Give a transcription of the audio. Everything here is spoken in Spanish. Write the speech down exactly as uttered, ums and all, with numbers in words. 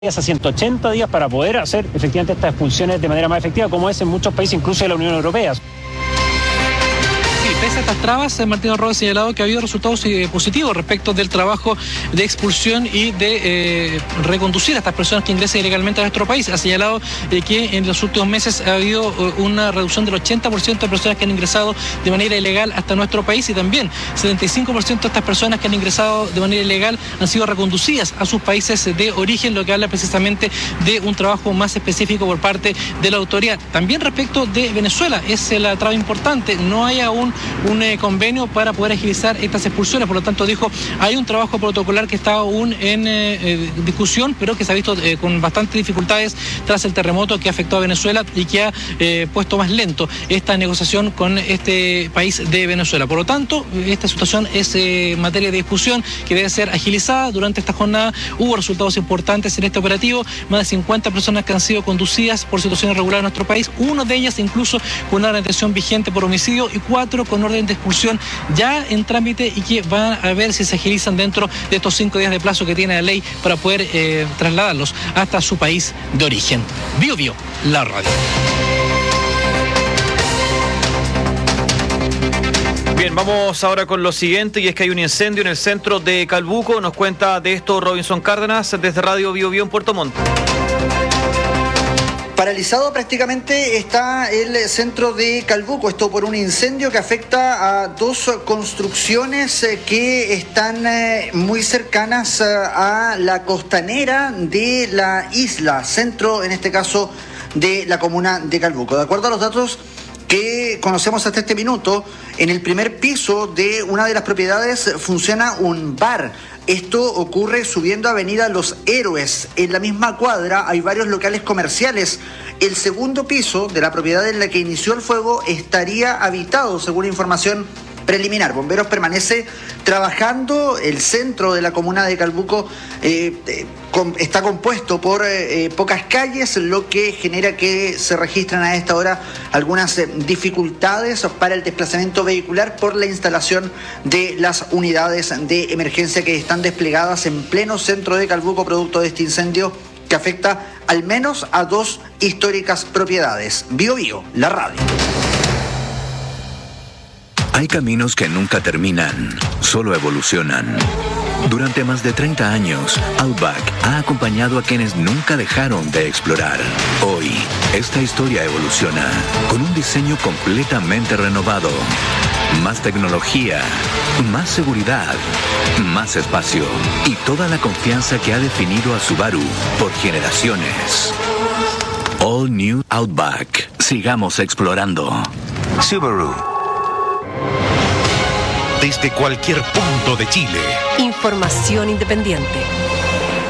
a ciento ochenta días para poder hacer efectivamente estas expulsiones de manera más efectiva, como es en muchos países, incluso de la Unión Europea. Pese a estas trabas, Martín Roa ha señalado que ha habido resultados eh, positivos respecto del trabajo de expulsión y de eh, reconducir a estas personas que ingresan ilegalmente a nuestro país. Ha señalado eh, que en los últimos meses ha habido eh, una reducción del ochenta por ciento de personas que han ingresado de manera ilegal hasta nuestro país, y también setenta y cinco por ciento de estas personas que han ingresado de manera ilegal han sido reconducidas a sus países de origen, lo que habla precisamente de un trabajo más específico por parte de la autoridad. También respecto de Venezuela, es la traba importante, no hay aún un eh, convenio para poder agilizar estas expulsiones. Por lo tanto, dijo, hay un trabajo protocolar que está aún en eh, eh, discusión, pero que se ha visto eh, con bastantes dificultades tras el terremoto que afectó a Venezuela y que ha eh, puesto más lento esta negociación con este país de Venezuela. Por lo tanto, esta situación es eh, materia de discusión que debe ser agilizada. Durante esta jornada hubo resultados importantes en este operativo, más de cincuenta personas que han sido conducidas por situación irregular en nuestro país, una de ellas incluso con una detención vigente por homicidio y cuatro con orden de expulsión ya en trámite, y que van a ver si se agilizan dentro de estos cinco días de plazo que tiene la ley para poder eh, trasladarlos hasta su país de origen. Bio Bio, la radio. Bien, vamos ahora con lo siguiente, y es que hay un incendio en el centro de Calbuco. Nos cuenta de esto Robinson Cárdenas desde Radio Bio Bio en Puerto Montt. Paralizado prácticamente está el centro de Calbuco, esto por un incendio que afecta a dos construcciones que están muy cercanas a la costanera de la isla, centro en este caso de la comuna de Calbuco. De acuerdo a los datos que conocemos hasta este minuto, en el primer piso de una de las propiedades funciona un bar. Esto ocurre subiendo Avenida Los Héroes. En la misma cuadra hay varios locales comerciales. El segundo piso de la propiedad en la que inició el fuego estaría habitado, según información preliminar. Bomberos permanece trabajando. El centro de la comuna de Calbuco eh, eh, com, está compuesto por eh, pocas calles, lo que genera que se registran a esta hora algunas eh, dificultades para el desplazamiento vehicular por la instalación de las unidades de emergencia que están desplegadas en pleno centro de Calbuco, producto de este incendio que afecta al menos a dos históricas propiedades. Bio Bio, la radio. Hay caminos que nunca terminan, solo evolucionan. Durante más de treinta años, Outback ha acompañado a quienes nunca dejaron de explorar. Hoy, esta historia evoluciona con un diseño completamente renovado. Más tecnología, más seguridad, más espacio y toda la confianza que ha definido a Subaru por generaciones. All New Outback. Sigamos explorando. Subaru. Desde cualquier punto de Chile. Información independiente.